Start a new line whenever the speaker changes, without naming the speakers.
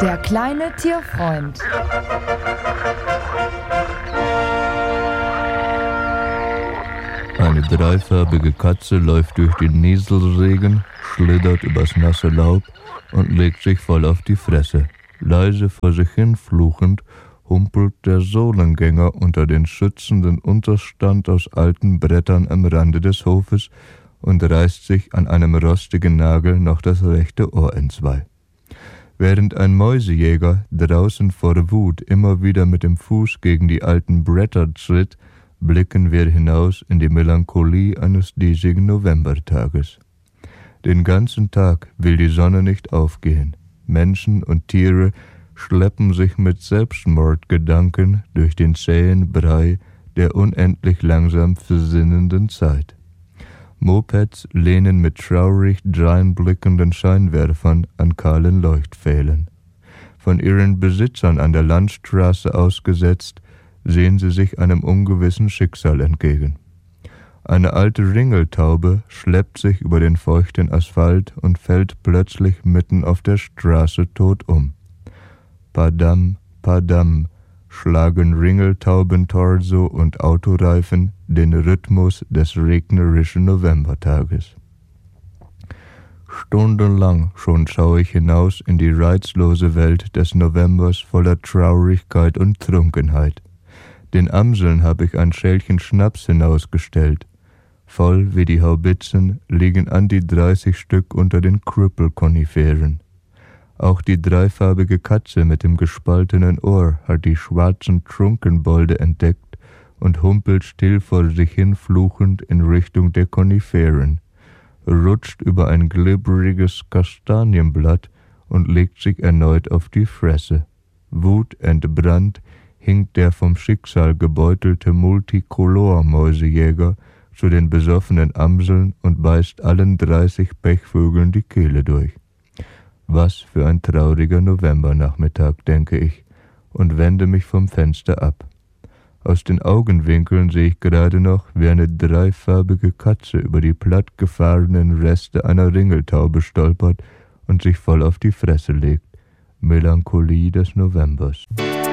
Der kleine Tierfreund.
Eine dreifarbige Katze läuft durch den Nieselregen, schlittert übers nasse Laub und legt sich voll auf die Fresse. Leise vor sich hin fluchend humpelt der Sohlengänger unter den schützenden Unterstand aus alten Brettern am Rande des Hofes und reißt sich an einem rostigen Nagel noch das rechte Ohr entzwei. Während ein Mäusejäger draußen vor Wut immer wieder mit dem Fuß gegen die alten Bretter tritt, blicken wir hinaus in die Melancholie eines diesigen Novembertages. Den ganzen Tag will die Sonne nicht aufgehen. Menschen und Tiere schleppen sich mit Selbstmordgedanken durch den zähen Brei der unendlich langsam versinnenden Zeit. Mopeds lehnen mit traurig dreinblickenden Scheinwerfern an kahlen Leuchtpfählen. Von ihren Besitzern an der Landstraße ausgesetzt, sehen sie sich einem ungewissen Schicksal entgegen. Eine alte Ringeltaube schleppt sich über den feuchten Asphalt und fällt plötzlich mitten auf der Straße tot um. Padam, padam, schlagen Ringeltaubentorso und Autoreifen den Rhythmus des regnerischen Novembertages. Stundenlang schon schaue ich hinaus in die reizlose Welt des Novembers voller Traurigkeit und Trunkenheit. Den Amseln habe ich ein Schälchen Schnaps hinausgestellt. Voll wie die Haubitzen liegen an die 30 Stück unter den Krüppelkoniferen. Auch die dreifarbige Katze mit dem gespaltenen Ohr hat die schwarzen Trunkenbolde entdeckt und humpelt still vor sich hin fluchend in Richtung der Koniferen, rutscht über ein glibberiges Kastanienblatt und legt sich erneut auf die Fresse. Wutentbrannt hinkt der vom Schicksal gebeutelte Multicolor-Mäusejäger zu den besoffenen Amseln und beißt allen 30 Pechvögeln die Kehle durch. Was für ein trauriger Novembernachmittag, denke ich, und wende mich vom Fenster ab. Aus den Augenwinkeln sehe ich gerade noch, wie eine dreifarbige Katze über die plattgefahrenen Reste einer Ringeltaube stolpert und sich voll auf die Fresse legt. Melancholie des Novembers.